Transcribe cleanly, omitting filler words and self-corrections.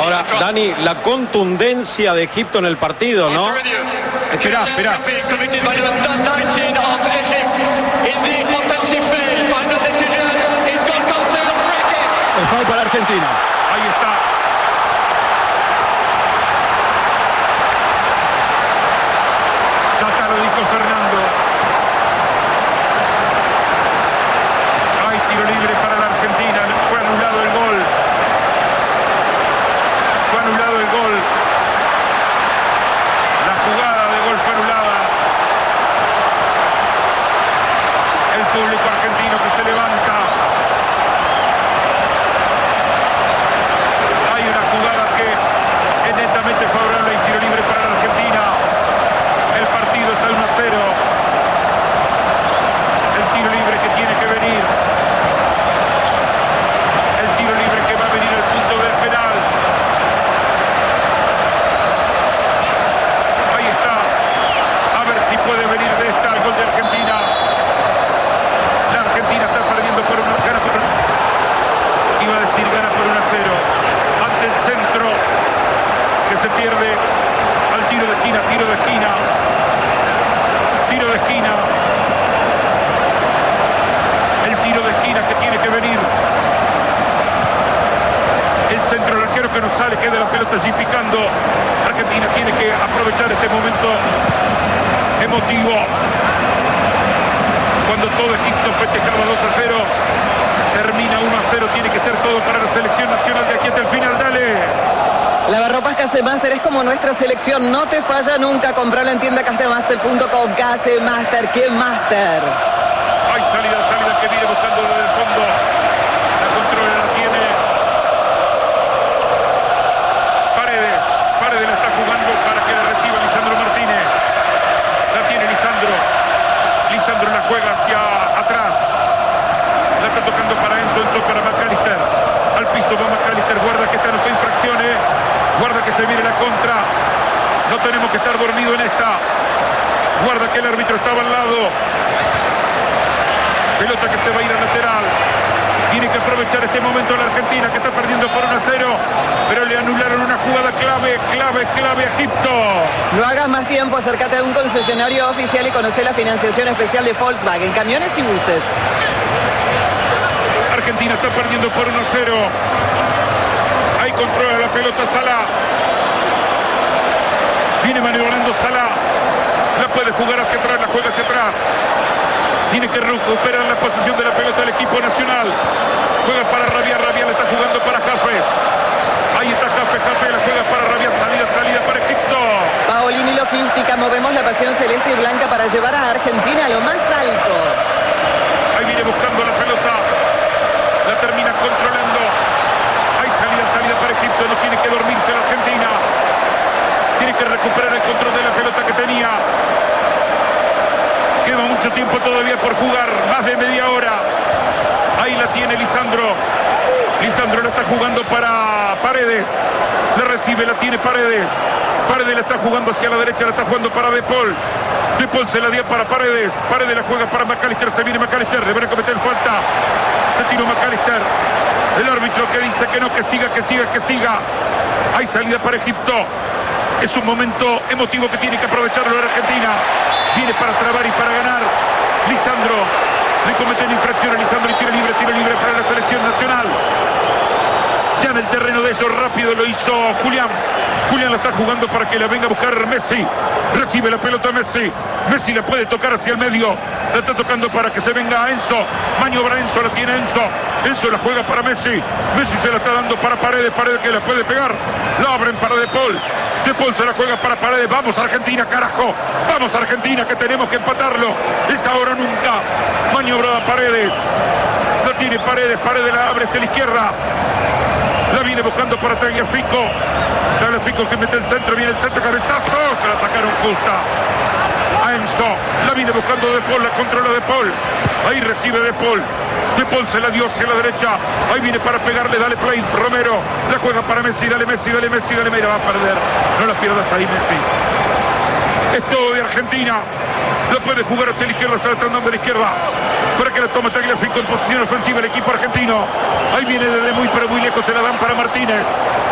Ahora, Dani, la contundencia de Egipto en el partido, ¿no? Esperá. El foul para Argentina. Ahí está. Ya lo dijo Fernando. Hay tiro libre para la Argentina. Fue anulado el gol. La jugada de gol fue anulada. El público argentino que se levanta. Hay una jugada que es netamente favorable y tiro libre para la Argentina. El partido está 1-0. El tiro libre que tiene que venir. El tiro libre que va a venir al punto del penal. Ahí está. A ver si puede venir de esta el gol de Argentina. La Argentina está perdiendo por una gana por... Iba a decir gana por 1-0. Ante el centro que se pierde al tiro de esquina. El tiro de esquina que tiene que venir. El centro, el arquero que no sale, queda la pelota allí picando. Argentina tiene que aprovechar este momento emotivo. Cuando todo Egipto festejaba 2-0, termina 1-0, tiene que ser todo para la selección nacional de aquí hasta el final. Dale. Lavarropas Casemaster es como nuestra selección, no te falla nunca. Comprala en tienda casemaster.com. Casemaster, ¿qué master? Hay salida que viene buscando desde el fondo. La controla, la tiene Paredes. Paredes la está jugando para que la reciba Lisandro Martínez. La tiene Lisandro. Lisandro la juega hacia atrás. La está tocando para Enzo para McAllister. Al piso va McAllister. Guarda que esta no fue infracción, Guarda que se viene la contra. No tenemos que estar dormidos en esta. Guarda que el árbitro estaba al lado. Pelota que se va a ir al lateral. Tiene que aprovechar este momento la Argentina, que está perdiendo por 1-0. Pero le anularon una jugada clave a Egipto. No hagas más tiempo, acércate a un concesionario oficial y conoce la financiación especial de Volkswagen, camiones y buses. Argentina está perdiendo por 1-0. Ahí controla la pelota Salah. Viene maniobrando Salah. La puede jugar hacia atrás, la juega hacia atrás. Tiene que recuperar la posición de la pelota del equipo nacional. Juega para Rabia, Rabia le está jugando para Jafes. Ahí está Jafes, Jafes la juega para Rabia, salida para Egipto. Paolini Logística, movemos la pasión celeste y blanca para llevar a Argentina a lo más alto. Ahí viene buscando la pelota. La termina controlando. Hay salida para Egipto, no tiene que dormirse la Argentina. Tiene que recuperar el control de la pelota que tenía. Queda mucho tiempo todavía por jugar, más de media hora. Ahí la tiene Lisandro. Lisandro la está jugando para Paredes. La recibe, la tiene Paredes. Paredes la está jugando hacia la derecha, la está jugando para De Paul. De Paul se la dio para Paredes. Paredes la juega para McAllister. Se viene McAllister, le van a cometer falta. Se tiró McAllister. El árbitro que dice que no, que siga. Hay salida para Egipto. Es un momento emotivo que tiene que aprovecharlo la Argentina. Viene para trabar y para ganar. Lisandro le cometen infracción a Lisandro y tiro libre para la selección nacional. Ya en el terreno de ellos rápido lo hizo Julián. Julián la está jugando para que la venga a buscar Messi. Recibe la pelota Messi. Messi la puede tocar hacia el medio. La está tocando para que se venga Enzo. Maniobra Enzo, la tiene Enzo. Enzo la juega para Messi. Messi se la está dando para Paredes. Paredes que la puede pegar. La abren para De Paul. De Paul se la juega para Paredes. Vamos Argentina, carajo. Vamos Argentina, que tenemos que empatarlo. Es ahora o nunca. Maniobra Paredes. La tiene Paredes. Paredes la abre hacia la izquierda. La viene buscando para Tagliafico. Tagliafico que mete el centro. Viene el centro, cabezazo. Se la sacaron justa a Enzo. La viene buscando De Paul. La controla De Paul. Ahí recibe De Paul. De Paul se la dio hacia la derecha. Ahí viene para pegarle. Dale play. Romero. La juega para Messi. Dale Messi. Dale Messi. Dale Messi. Va a perder. No la pierdas ahí, Messi. Es todo de Argentina. Lo puede jugar hacia la izquierda. Se la están dando a la izquierda. Para que la tome Tagliafico en posición ofensiva el equipo argentino. Ahí viene desde muy pero muy lejos. Se la dan para Martínez.